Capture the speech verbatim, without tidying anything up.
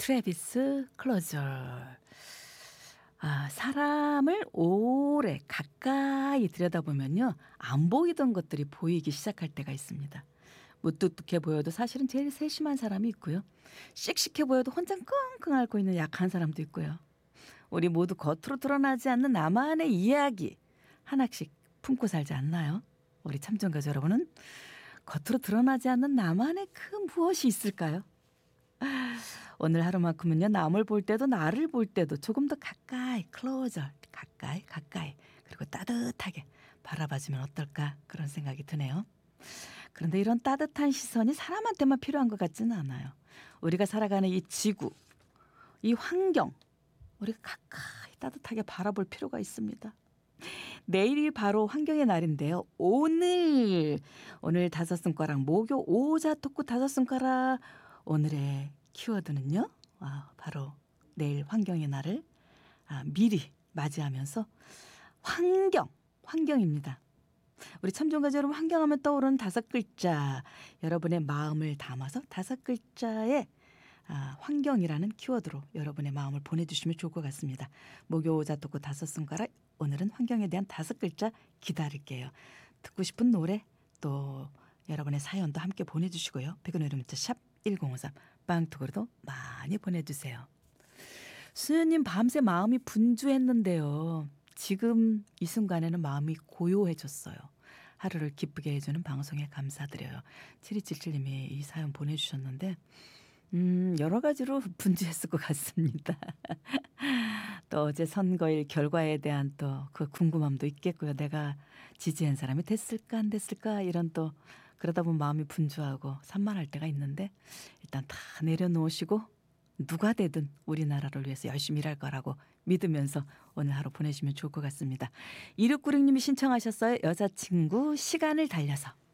트래비스 클로저. 아, 사람을 오래 가까이 들여다보면요, 안 보이던 것들이 보이기 시작할 때가 있습니다. 무뚝뚝해 보여도 사실은 제일 세심한 사람이 있고요. 씩씩해 보여도 혼자 끙끙 앓고 있는 약한 사람도 있고요. 우리 모두 겉으로 드러나지 않는 나만의 이야기 하나씩 품고 살지 않나요? 우리 참전가족 여러분은 겉으로 드러나지 않는 나만의 그 무엇이 있을까요? 오늘 하루만큼은요, 남을 볼 때도 나를 볼 때도 조금 더 가까이, 클로저, 가까이 가까이, 그리고 따뜻하게 바라봐주면 어떨까, 그런 생각이 드네요. 그런데 이런 따뜻한 시선이 사람한테만 필요한 것 같지는 않아요. 우리가 살아가는 이 지구, 이 환경, 우리가 가까이 따뜻하게 바라볼 필요가 있습니다. 내일이 바로 환경의 날인데요. 오늘 오늘 다섯 손가락 모교 오자 토크 다섯 손가락, 오늘의 키워드는요, 아, 바로 내일 환경의 날을 아, 미리 맞이하면서 환경, 환경입니다. 우리 참전가족 여러분, 환경하면 떠오르는 다섯 글자, 여러분의 마음을 담아서 다섯 글자의 아, 환경이라는 키워드로 여러분의 마음을 보내주시면 좋을 것 같습니다. 목요오자 토크 다섯 손가락, 오늘은 환경에 대한 다섯 글자 기다릴게요. 듣고 싶은 노래, 또 여러분의 사연도 함께 보내주시고요. 백은의 문자 샵 일공오삼, 빵톡으로도 많이 보내주세요. 수녀님, 밤새 마음이 분주했는데요, 지금 이 순간에는 마음이 고요해졌어요. 하루를 기쁘게 해주는 방송에 감사드려요. 칠이칠칠님이 이 사연 보내주셨는데, 음, 여러 가지로 분주했을 것 같습니다. 또 어제 선거일 결과에 대한 또 그 궁금함도 있겠고요. 내가 지지한 사람이 됐을까 안 됐을까, 이런 또 그러다 보면 마음이 분주하고 산만할 때가 있는데, 일단 다 내려놓으시고 누가 되든 우리나라를 위해서 열심히 일할 거라고 믿으면서 오늘 하루 보내시면 좋을 것 같습니다. 이육구육님이 신청하셨어요. 여자친구 시간을 달려서.